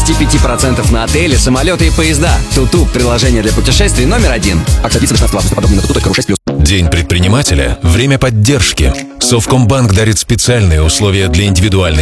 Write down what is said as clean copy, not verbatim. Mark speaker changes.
Speaker 1: 25% на отели, самолеты и поезда. Туту – приложение для путешествий номер 1. Акция длится 16 августа. Подробнее на tutu.ru 6+.
Speaker 2: День предпринимателя – время поддержки. Совкомбанк дарит специальные условия для индивидуальных